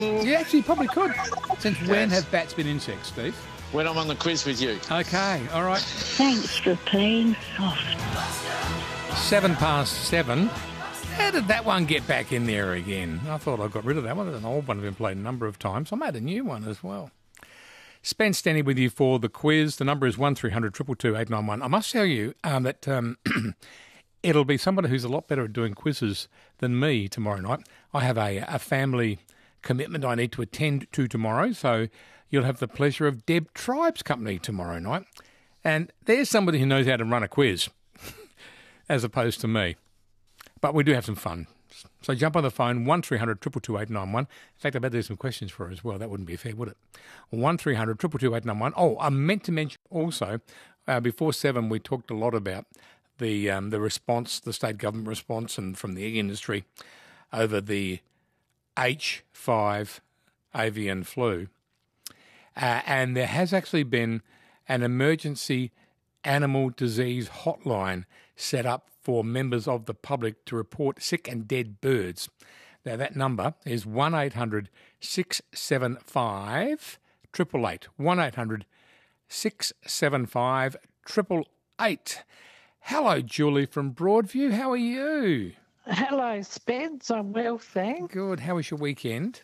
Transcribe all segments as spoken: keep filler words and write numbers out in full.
You actually probably could. Since when have bats been insects, Steve? When I'm on the quiz with you. Okay, all right. Thanks for playing soft. Seven past seven. How did that one get back in there again? I thought I got rid of that one. It's an old one I've been played a number of times. I made a new one as well. Spence standing with you for the quiz. The number is one three hundred two two two eight nine one. I must tell you um, that um, it'll be somebody who's a lot better at doing quizzes than me tomorrow night. I have a, a family commitment I need to attend to tomorrow, so you'll have the pleasure of Deb Tribe's company tomorrow night. And there's somebody who knows how to run a quiz, as opposed to me. But we do have some fun. So jump on the phone, one three hundred two two two eight nine one. In fact, I bet there's some questions for her as well. That wouldn't be fair, would it? one three hundred two two two eight nine one. Oh, I meant to mention also, uh, before seven, we talked a lot about the um, the response, the state government response, and from the egg industry over the H five avian flu. Uh, and there has actually been an emergency animal disease hotline set up for members of the public to report sick and dead birds. Now, that number is one eight hundred six seven five eight eight eight. one eight hundred six seven five eight eight eight. Hello, Julie from Broadview. How are you? Hello, Spence. I'm well, thanks. Good. How was your weekend?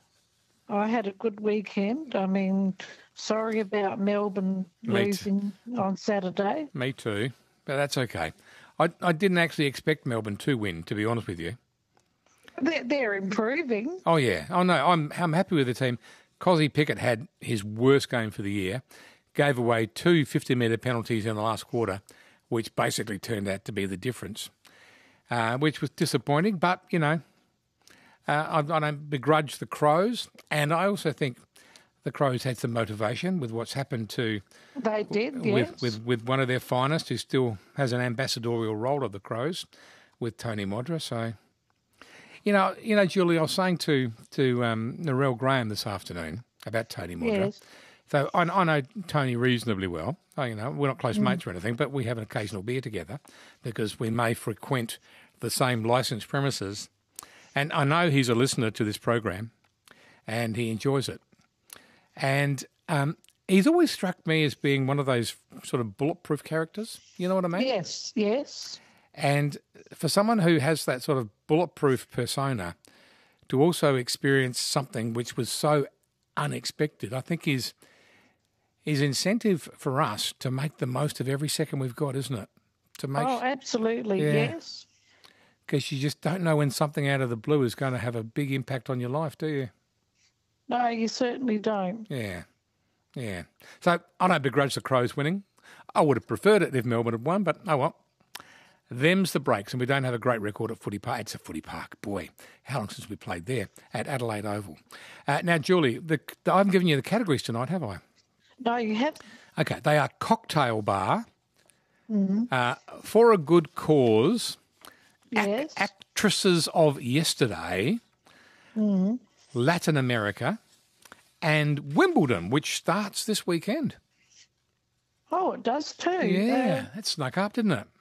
I had a good weekend. I mean, sorry about Melbourne Me losing t- on Saturday. Me too, but that's okay. I, I didn't actually expect Melbourne to win, to be honest with you. They're, they're improving. Oh, yeah. Oh, no, I'm I'm happy with the team. Cozzy Pickett had his worst game for the year, gave away two fifty-metre penalties in the last quarter, which basically turned out to be the difference, uh, which was disappointing. But, you know, uh, I, I don't begrudge the Crows, and I also think the Crows had some motivation with what's happened to They did, with, yes. with with one of their finest, who still has an ambassadorial role of the Crows, with Tony Modra. So, you know, you know, Julie, I was saying to to um, Narelle Graham this afternoon about Tony Modra. Yes. So I, I know Tony reasonably well. Oh, you know, we're not close mm. mates or anything, but we have an occasional beer together because we may frequent the same licensed premises. And I know he's a listener to this program, and he enjoys it. And um, he's always struck me as being one of those sort of bulletproof characters. You know what I mean? Yes, yes. And for someone who has that sort of bulletproof persona to also experience something which was so unexpected, I think is is incentive for us to make the most of every second we've got, isn't it? To make, oh, absolutely, yeah. yes. Because you just don't know when something out of the blue is going to have a big impact on your life, do you? No, you certainly don't. Yeah, yeah. So I don't begrudge the Crows winning. I would have preferred it if Melbourne had won, but oh well. Them's the breaks, and we don't have a great record at Footy Park. It's a Footy Park, boy. How long since we played there? At Adelaide Oval. Uh, now, Julie, the, the, I haven't given you the categories tonight, have I? No, you haven't. Okay, they are cocktail bar, mm-hmm. uh, for a good cause, yes. ac- actresses of yesterday, mm-hmm. Latin America, and Wimbledon, which starts this weekend. Oh, it does too. Yeah, uh, that snuck up, didn't it?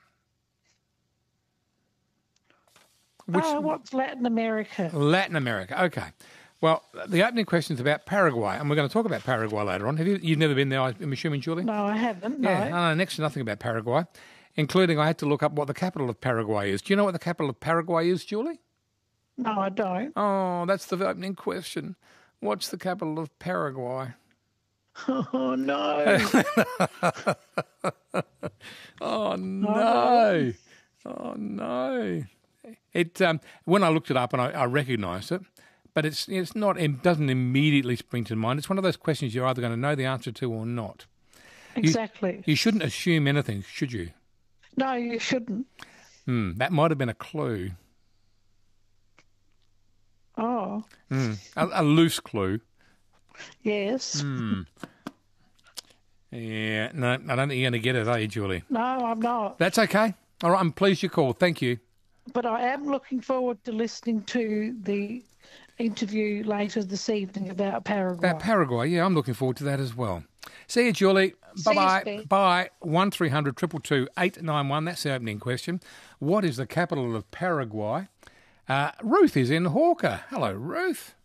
Which, oh, what's Latin America? Latin America, okay. Well, the opening question is about Paraguay, and we're going to talk about Paraguay later on. Have you? You've never been there, I'm assuming, Julie? No, I haven't. No. Yeah, I know next to nothing about Paraguay, including I had to look up what the capital of Paraguay is. Do you know what the capital of Paraguay is, Julie? No, I don't. Oh, that's the opening question. What's the capital of Paraguay? Oh, no. oh, no. Oh, no. It um, when I looked it up and I, I recognised it, but it's it's not. It doesn't immediately spring to mind. It's one of those questions you're either going to know the answer to or not. Exactly. You, you shouldn't assume anything, should you? No, you shouldn't. Hmm, that might have been a clue. Oh. Mm, a, a loose clue. Yes. Hmm. Yeah, no, I don't think you're going to get it, are you, Julie? No, I'm not. That's okay. All right, I'm pleased you called. Thank you. But I am looking forward to listening to the interview later this evening about Paraguay. About Paraguay, yeah, I'm looking forward to that as well. See you, Julie. See Bye-bye. you, Steve. Bye. one three hundred two two two eight nine one. That's the opening question. What is the capital of Paraguay? Uh, Ruth is in Hawker. Hello, Ruth.